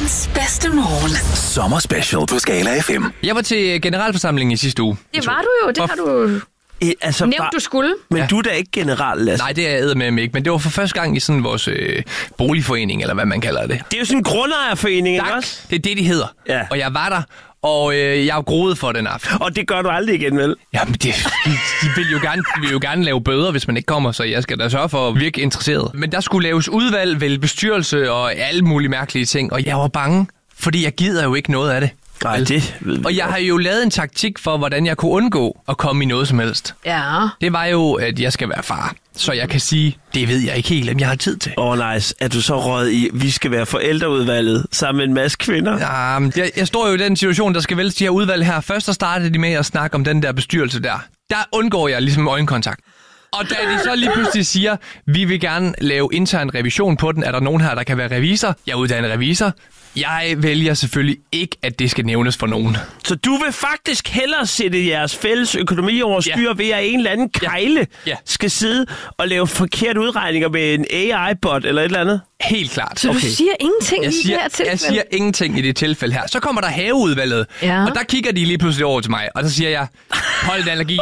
Verdens bedste morgen. Sommerspecial på Skala FM. Jeg var til generalforsamlingen i sidste uge. Det var du jo, det har du nævnt, du skulle. Men du er da ikke general, Lasse. Nej, det er jeg eddermame ikke, men det var for første gang i sådan vores boligforening, eller hvad man kalder det. Det er jo sådan en grundejerforening, ikke Tak, også? det er det, de hedder. Ja. Og jeg var der, og jeg er groet for den aften. Og det gør du aldrig igen, vel? Jamen, de vil jo gerne lave bøder, hvis man ikke kommer, så jeg skal da sørge for at virke interesseret. Men der skulle laves udvalg, vel bestyrelse og alle mulige mærkelige ting, og jeg var bange, fordi jeg gider jo ikke noget af det. Nej, det ved Og jeg har jo lavet en taktik for, hvordan jeg kunne undgå at komme i noget som helst. Ja. Det var jo, at jeg skal være far, så jeg kan sige, det ved jeg ikke helt, om jeg har tid til. Nice. Er du så røget i, vi skal være forældreudvalget sammen med en masse kvinder? Ja, jeg står jo i den situation, der skal vælges de her udvalg her. Først så startede de med at snakke om den der bestyrelse der. Der undgår jeg ligesom øjenkontakt. Og da de så lige pludselig siger, vi vil gerne lave intern revision på den, er der nogen her, der kan være revisor? Jeg er uddannet revisor. Jeg vælger selvfølgelig ikke, at det skal nævnes for nogen. Så du vil faktisk hellere sætte jeres fælles økonomi over styr ved, at en eller anden krejle skal sidde og lave forkerte udregninger med en AI-bot eller et eller andet? Helt klart. Så du siger ingenting i det her tilfælde? Jeg siger ingenting i det tilfælde her. Så kommer der haveudvalget, og der kigger de lige pludselig over til mig, og så siger jeg, pollenallergi,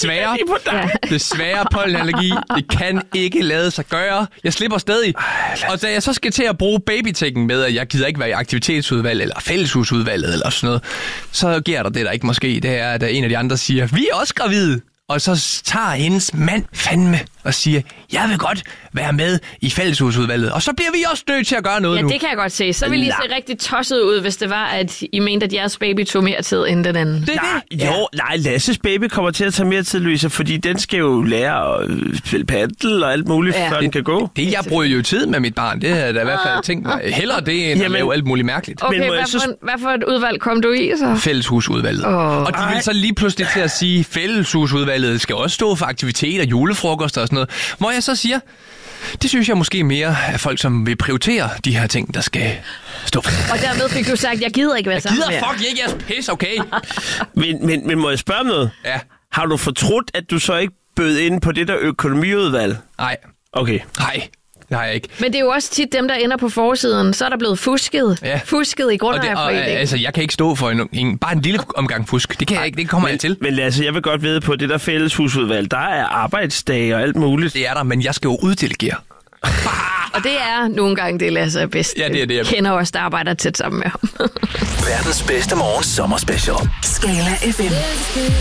desværre pollenallergi, det kan ikke lade sig gøre. Jeg slipper stadig. Og da jeg så skal til at bruge babytækken med, at jeg gider ikke være i aktivitetsudvalg eller fælleshusudvalget eller sådan noget, så sker der det, der ikke måske. Det er, at en af de andre siger, vi er også gravide. Og så tager hendes mand fandme og siger, jeg vil godt være med i fælleshusudvalget. Og så bliver vi også nødt til at gøre noget nu. Ja, det kan jeg godt se. Så ville I se rigtig tosset ud, hvis det var, at I mente, at jeres baby tog mere tid end den anden. Nej, Lasses baby kommer til at tage mere tid, Louise, fordi den skal jo lære at spille paddle og alt muligt, før den kan gå. Det, jeg bruger jo tid med mit barn. Det er da i hvert fald tænkt mig. Hellere det, end at lave alt muligt mærkeligt. Okay, hvad for et udvalg kom du i så? Fælleshusudvalget. Og de vil så lige pludselig til at sige, fælleshusudvalget skal også stå for aktiviteter, julefrokoster og sådan noget. Hvor jeg så siger, det synes jeg måske mere er folk, som vil prioritere de her ting, der skal stå for. Og dermed fik du sagt, jeg gider ikke være sammen med. Jeg gider ikke jeres pis, okay? men må jeg spørge om noget? Ja. Har du fortrudt, at du så ikke bød ind på det der økonomiudvalg? Nej. Okay. Nej. Det har jeg ikke. Men det er jo også tit dem, der ender på forsiden. Så er der blevet fusket. Ja. Fusket i grundejerforeningen. Altså, jeg kan ikke stå for bare en lille omgang fusk. Det kan jeg ikke. Det kommer jeg til. Men Lasse, jeg vil godt vide på det der fælleshusudvalg. Der er arbejdsdage og alt muligt. Det er der, men jeg skal jo uddelegere. Og det er nogle gange det, Lasse er bedst. Ja, det er det. Jeg kender os, der arbejder tæt sammen med ham. Verdens bedste morgen sommerspecial. Skala FM.